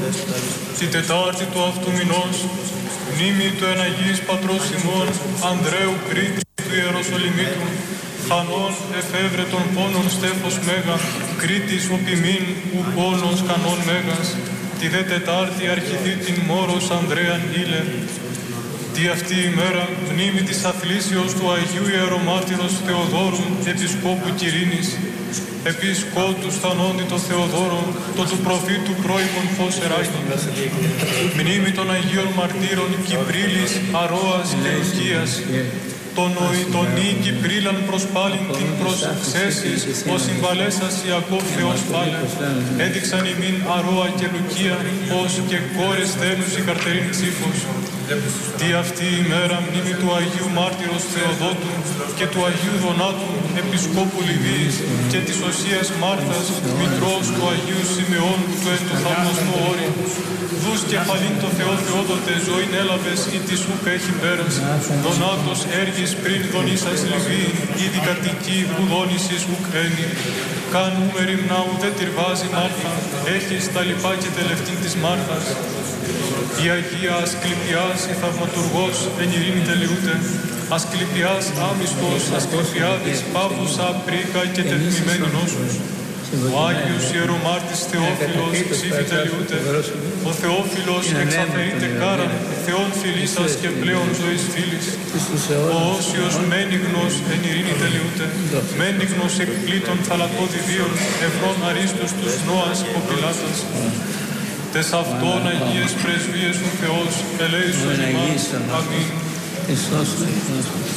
Την Τετάρτη του αυτού μηνός, μνήμη του εν Αγίης Πατρός ημών, Ανδρέου Κρήτης του Ιεροσολυμίτου, χανών εφεύρετων πόνων στέφος μέγα, Κρήτης ο ποιμήν ου πόνος κανόν μέγας, τη δε Τετάρτη αρχιθή την Μόρος Ανδρέαν ήλε. Τι αυτή η μέρα μνήμη της αθλήσεως του Αγίου Ιερομάρτυρος Θεοδόρου, Επισκόπου Κυρίνης, Επισκότου Στανόντι το Θεοδόρο, το του προφήτου πρώιμον φως εράγει. Μνήμη των Αγίων Μαρτύρων Κυπρίλης, Αρρώας και Λουκίας, τον Οητονή Κυπρίλαν προσπάλην την προσξέσεις, ο συμβαλέσας Ιακώβ Θεός πάλε. Έδειξαν ημίν Αρρώα και Λουκία, ως και κόρες θέλους η καρτερήν ψήφος. Τι αυτή η μέρα μνήμη του Αγίου Μάρτυρος Θεοδότου και του Αγίου Δονάτου, Επισκόπου Λιβύης και της Οσίας Μάρθας, μητρός του Αγίου Σιμεώνου του εν του θαυμασμού όρη. Δούς κεφαλήν το Θεό Θεόδοτε ζωήν έλαβες ή της ουκ έχει πέρας. Δονάτος έργης πριν δονήσας Λιβύη, ήδη κατοικεί που δόνησης ουκ ένι. Καν ου μεριμνά ουδέ τυρβάζει Μάρθα, έχεις τα λοιπά και τελευτήν της Μάρθας. Η Αγία Ασκληπιάς, η θαυματουργός, εν ειρήνη τελειούται. Ασκληπιάς άμυστος, Ασκληπιάδης, Παύλουσα, πρίκα και τεθμημένη νόσους. Ο Άγιος Ιερομάρτης Θεόφιλος, ψήφι τελειούται. Ο Θεόφιλος εξαφαιρείται κάραν, Θεόν φιλήσας και πλέον ζωής φίλης. Ο Όσιος μένιγνος, εν ειρήνη τελειούται. Μένιγνος εκπλήτων θαλατώδιδίων, ευρών αρίστους τους Νόας Ποπιλάτας. Τες αυτών Αγίες πρεσβείες του Θεός, ελέησον ημάς. Αμήν.